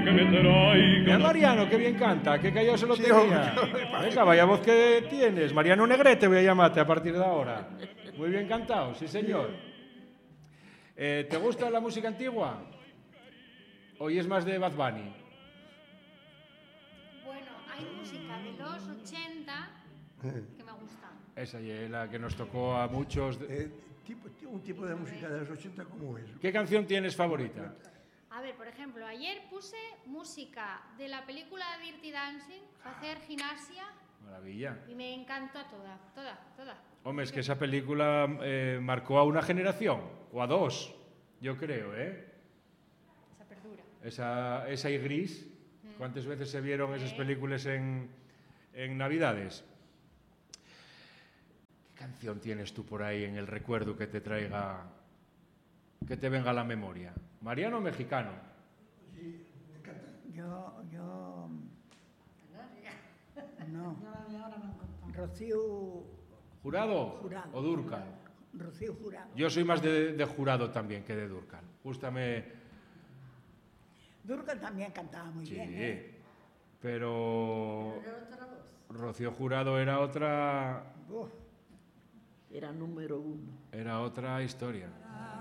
que me traiga. Mira Mariano, que bien canta, que callado se lo tenía. Venga, vaya voz que tienes. Mariano Negrete voy a llamarte a partir de ahora. Muy bien cantado, sí señor. ¿Te gusta la música antigua? ¿Hoy es más de Bad Bunny? Bueno, hay música de los 80 que me gusta. Esa es la que nos tocó a muchos. Un tipo de música de los 80 como es. ¿Qué canción tienes favorita? A ver, por ejemplo, ayer puse música de la película Dirty Dancing, hacer gimnasia, Maravilla. y me encanta toda. Hombre, es que esa película marcó a una generación, o a dos, yo creo, ¿eh? Esa perdura. Esa y Gris. ¿Cuántas veces se vieron esas películas en Navidades? ¿Qué canción tienes tú por ahí en el recuerdo que te traiga, que te venga a la memoria? ¿Mariano o mexicano? Yo... No. Rocío... ¿Jurado? Jurado. ¿O Dúrcal? Rocío Jurado. Yo soy más de Jurado también que de Dúrcal. Gústame... Dúrcal también cantaba muy Sí, bien. pero... Rocío Jurado era otra... Uf. Era número 1. Era otra historia.